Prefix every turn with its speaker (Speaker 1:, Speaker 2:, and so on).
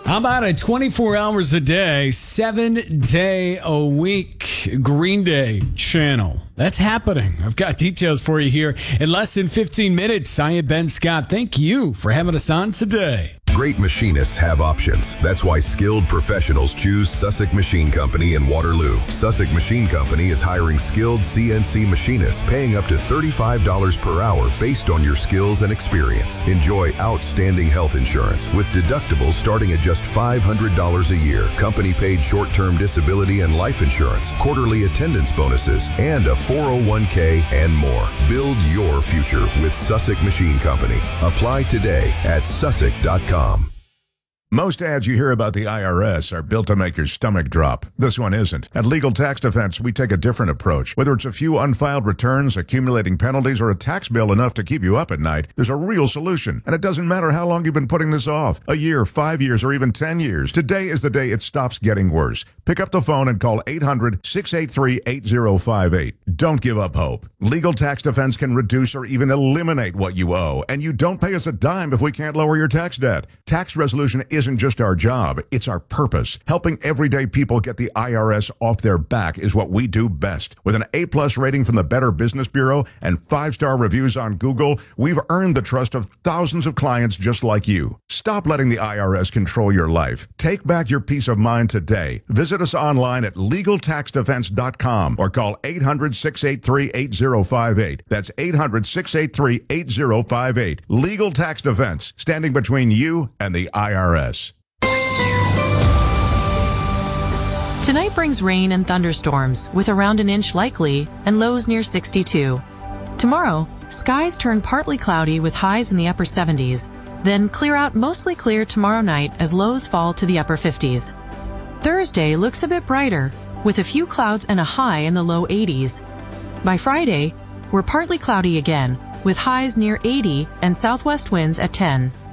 Speaker 1: How about it? 24 hours a day, 7-day a week, Green Day channel. That's happening. I've got details for you here in less than 15 minutes. I am Ben Scott. Thank you for having us on today.
Speaker 2: Great machinists have options. That's why skilled professionals choose Sussex Machine Company in Waterloo. Sussex Machine Company is hiring skilled CNC machinists, paying up to $35 per hour based on your skills and experience. Enjoy outstanding health insurance with deductibles starting at just $500 a year, company-paid short-term disability and life insurance, quarterly attendance bonuses, and a 401k and more. Build your future with Sussex Machine Company. Apply today at sussex.com.
Speaker 3: Most ads you hear about the IRS are built to make your stomach drop. This one isn't. At Legal Tax Defense, we take a different approach. Whether it's a few unfiled returns, accumulating penalties, or a tax bill enough to keep you up at night, there's a real solution. And it doesn't matter how long you've been putting this off. A year, 5 years, or even 10 years. Today is the day it stops getting worse. Pick up the phone and call 800-683-8058. Don't give up hope. Legal Tax Defense can reduce or even eliminate what you owe. And you don't pay us a dime if we can't lower your tax debt. Tax resolution isn't just our job, it's our purpose. Helping everyday people get the IRS off their back is what we do best. With an A-plus rating from the Better Business Bureau and 5-star reviews on Google, we've earned the trust of thousands of clients just like you. Stop letting the IRS control your life. Take back your peace of mind today. Visit us online at LegalTaxDefense.com or call 800-683-8058. That's 800-683-8058. Legal Tax Defense, standing between you and the IRS.
Speaker 4: Tonight brings rain and thunderstorms with around an inch likely and lows near 62. Tomorrow, skies turn partly cloudy with highs in the upper 70s, then clear out mostly clear tomorrow night as lows fall to the upper 50s. Thursday looks a bit brighter with a few clouds and a high in the low 80s. By Friday, we're partly cloudy again with highs near 80 and southwest winds at 10.